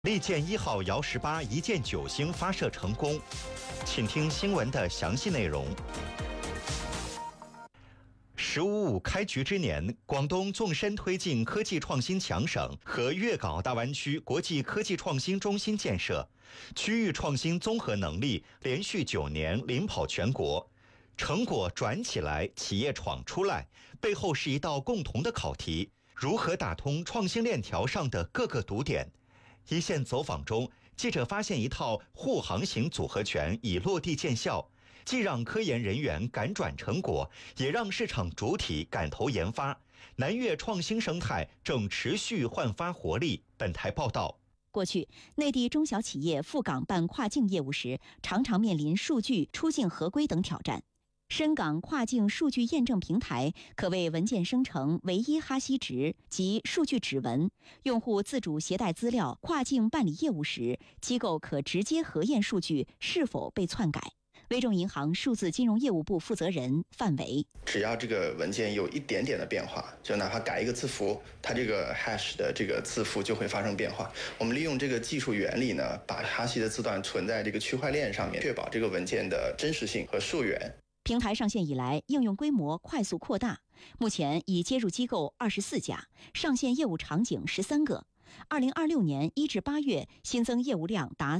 利剑1号遥18一箭9星发射成功，请听新闻的详细内容。“15+5”开局之年，广东纵深推进科技创新强省和粤港澳大湾区国际科技创新中心建设，区域创新综合能力连续9年领跑全国。成果转起来，企业闯出来，背后是一道共同的考题：如何打通创新链条上的各个堵点？一线走访中，记者发现一套护航型组合拳已落地见效，既让科研人员赶转成果，也让市场主体赶投研发。南粤创新生态正持续焕发活力。本台报道。 过去，内地中小企业赴港办跨境业务时，常常面临数据、出境合规等挑战。深港跨境数据验证平台可为文件生成唯一哈希值及数据指纹，用户自主携带资料跨境办理业务时，机构可直接核验数据是否被篡改。微众银行数字金融业务部负责人范伟： 只要这个文件有一点点的变化，就哪怕改一个字符，它这个 hash 的这个字符就会发生变化。我们利用这个技术原理呢，把哈希的字段存在这个区块链上面，确保这个文件的真实性和溯源。 平台上线以来，应用规模快速扩大，目前已接入机构24家，上线业务场景13个。2026年1至8月新增业务量达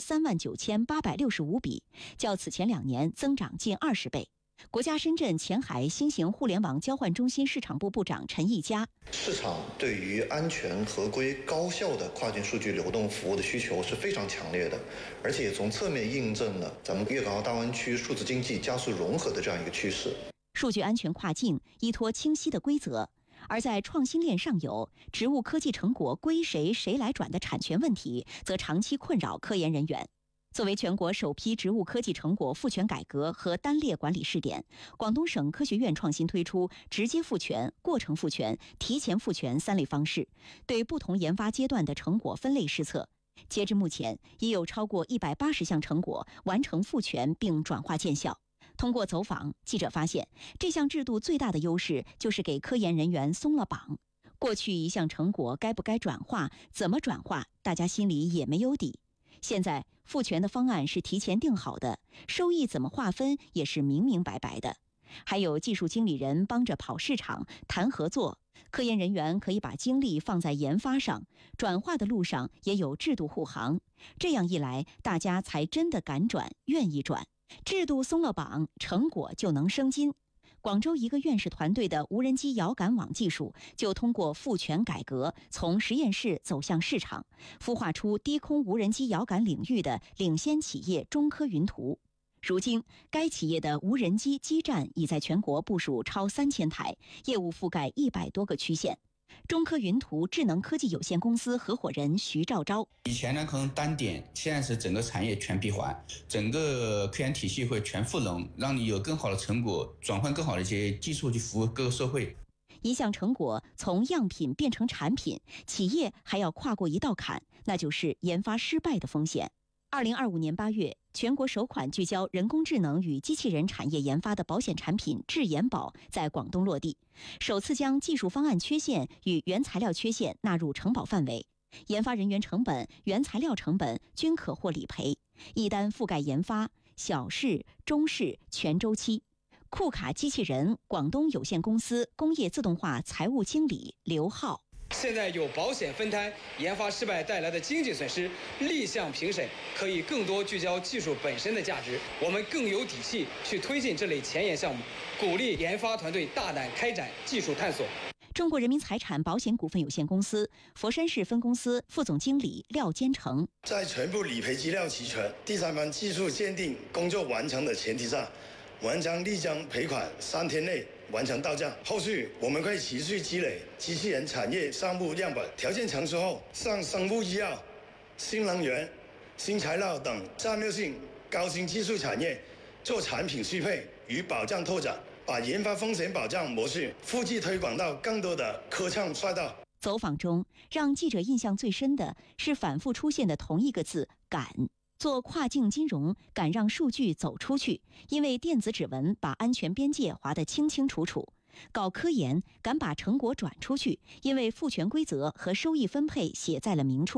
39865笔，较此前2年增长近20倍。国家深圳前海新型互联网交换中心市场部部长陈义佳： 市场对于安全、合规、高效的跨境数据流动服务的需求是非常强烈的，而且也从侧面印证了咱们粤港澳大湾区数字经济加速融合的这样一个趋势。 数据安全跨境依托清晰的规则，而在创新链上游，植物科技成果归谁谁来转的产权问题，则长期困扰科研人员。作为全国首批植物科技成果赋权改革和单列管理试点，广东省科学院创新推出直接赋权、过程赋权、提前赋权3类方式，对不同研发阶段的成果分类施策。截至目前，已有超过180项成果完成赋权并转化见效。通过走访，记者发现，这项制度最大的优势就是给科研人员松了绑。过去一项成果该不该转化、怎么转化，大家心里也没有底。现在赋权的方案是提前定好的，收益怎么划分也是明明白白的。还有技术经理人帮着跑市场、谈合作，科研人员可以把精力放在研发上，转化的路上也有制度护航。这样一来，大家才真的敢转、愿意转。制度松了绑，成果就能升金。广州一个院士团队的无人机遥感网技术就通过赋权改革，从实验室走向市场，孵化出低空无人机遥感领域的领先企业中科云图。如今，该企业的无人机基站已在全国部署超3000台，业务覆盖100多个区县。中科云图智能科技有限公司合伙人徐兆昭： 以前呢可能单点，现在是整个产业全闭环，整个科研体系会全赋能，让你有更好的成果，转换更好的一些技术去服务各个社会。 一项成果从样品变成产品，企业还要跨过一道坎，那就是研发失败的风险。2025年8月，全国首款聚焦人工智能与机器人产业研发的保险产品智研保在广东落地，首次将技术方案缺陷与原材料缺陷纳入承保范围，研发人员成本、原材料成本均可获理赔，一单覆盖研发、小试、中试全周期。库卡机器人广东有限公司工业自动化财务经理刘浩： 现在有保险分摊研发失败带来的经济损失立项评审，可以更多聚焦技术本身的价值，我们更有底气去推进这类前沿项目，鼓励研发团队大胆开展技术探索。 中国人民财产保险股份有限公司佛山市分公司副总经理廖坚成： 在全部理赔资料齐全、第三方技术鉴定工作完成的前提下，我们将立将赔款3天内完成到账。后续我们会持续积累机器人产业项目样本，条件成熟后，向生物医药、新能源、新材料等战略性高新技术产业做产品适配与保障拓展，把研发风险保障模式复制推广到更多的科创赛道。 走访中，让记者印象最深的是反复出现的同一个字——敢。做跨境金融，敢让数据走出去，因为电子指纹把安全边界划得清清楚楚；搞科研，敢把成果转出去，因为赋权规则和收益分配写在了明处。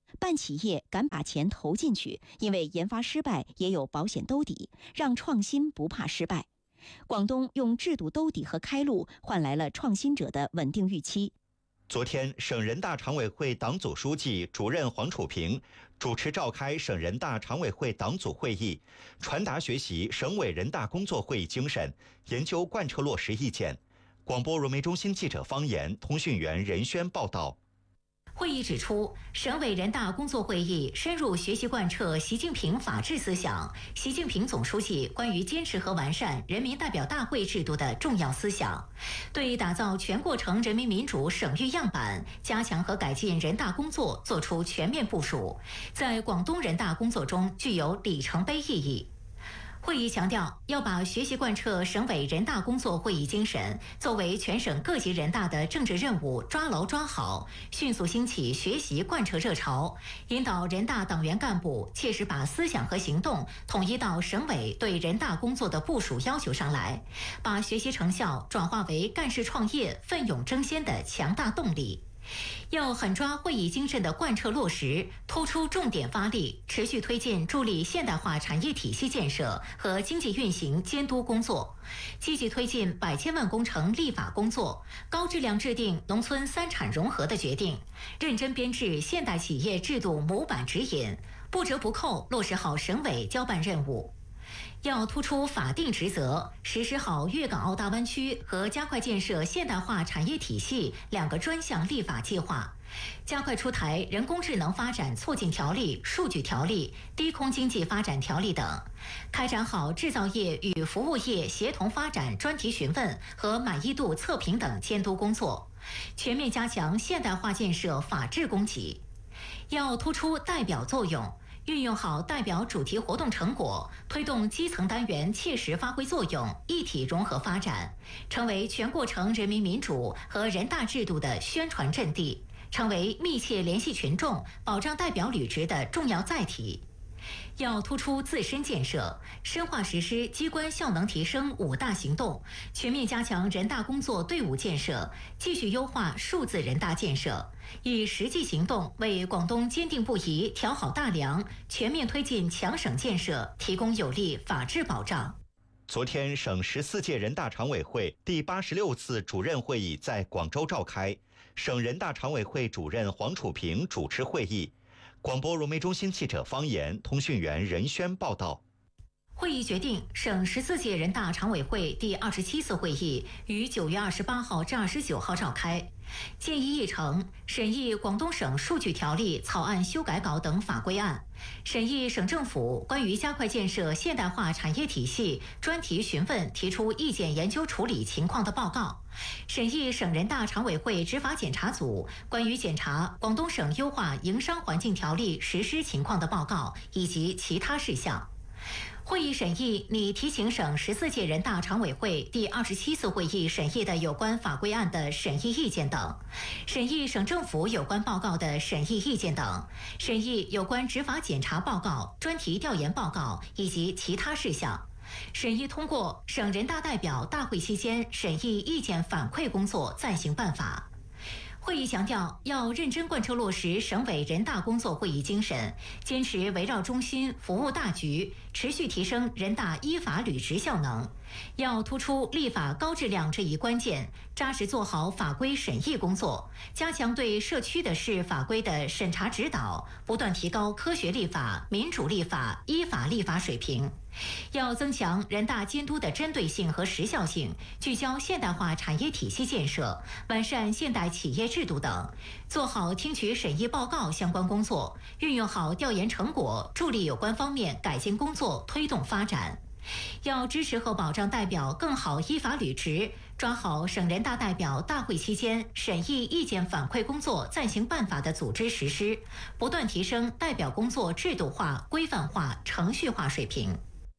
办企业敢把钱投进去，因为研发失败也有保险兜底，让创新不怕失败。广东用制度兜底和开路换来了创新者的稳定预期。 昨天，省人大常委会党组书记、主任黄楚平主持召开省人大常委会党组会议，传达学习省委人大工作会议精神，研究贯彻落实意见。广播融媒中心记者方言，通讯员任轩报道。 会议指出，省委人大工作会议深入学习贯彻习近平法治思想、习近平总书记关于坚持和完善人民代表大会制度的重要思想，对打造全过程人民民主省域样板、加强和改进人大工作作出全面部署，在广东人大工作中具有里程碑意义。会议强调，要把学习贯彻省委人大工作会议精神作为全省各级人大的政治任务抓牢抓好，迅速兴起学习贯彻热潮，引导人大党员干部切实把思想和行动统一到省委对人大工作的部署要求上来，把学习成效转化为干事创业、奋勇争先的强大动力。要狠抓会议精神的贯彻落实，突出重点发力，持续推进助力现代化产业体系建设和经济运行监督工作，积极推进百千万工程立法工作，高质量制定农村三产融合的决定，认真编制现代企业制度模板指引，不折不扣落实好省委交办任务。要突出法定职责，实施好粤港澳大湾区和加快建设现代化产业体系两个专项立法计划，加快出台人工智能发展促进条例、数据条例、低空经济发展条例等，开展好制造业与服务业协同发展专题询问和满意度测评等监督工作，全面加强现代化建设法治供给。要突出代表作用，运用好代表主题活动成果，推动基层单元切实发挥作用，一体融合发展，成为全过程人民民主和人大制度的宣传阵地，成为密切联系群众、保障代表履职的重要载体。要突出自身建设，深化实施机关效能提升5大行动，全面加强人大工作队伍建设，继续优化数字人大建设，以实际行动为广东坚定不移调好大梁，全面推进强省建设提供有力法治保障。 昨天，省14届人大常委会第86次主任会议在广州召开，省人大常委会主任黄楚平主持会议。广播融媒中心记者方言，通讯员任轩报道。 会议决定，省14届人大常委会第27次会议于9月28号至29号召开。建议议程：审议广东省数据条例草案修改稿等法规案，审议省政府关于加快建设现代化产业体系专题询问提出意见研究处理情况的报告，审议省人大常委会执法检查组关于检查广东省优化营商环境条例实施情况的报告以及其他事项。会议审议拟提请省14届人大常委会第27次会议审议的有关法规案的审议意见等，审议省政府有关报告的审议意见等，审议有关执法检查报告、专题调研报告以及其他事项。审议通过省人大代表大会期间审议意见反馈工作暂行办法。会议强调，要认真贯彻落实省委人大工作会议精神，坚持围绕中心、服务大局，持续提升人大依法履职效能。要突出立法高质量这一关键，扎实做好法规审议工作，加强对社区的事法规的审查指导，不断提高科学立法、民主立法、依法立法水平。要增强人大监督的针对性和时效性，聚焦现代化产业体系建设，完善现代企业制度等，做好听取审议报告相关工作，运用好调研成果，助力有关方面改进工作推动发展。要支持和保障代表更好依法履职，抓好省人大代表大会期间审议意见反馈工作暂行办法的组织实施，不断提升代表工作制度化、规范化、程序化水平。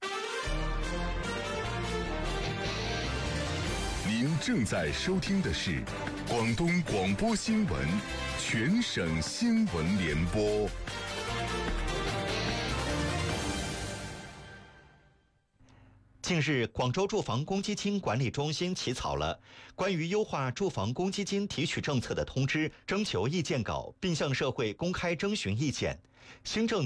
您正在收听的是广东广播新闻全省新闻联播。 近日，广州住房公积金管理中心起草了关于优化住房公积金提取政策的通知征求意见稿，并向社会公开征询意见。新政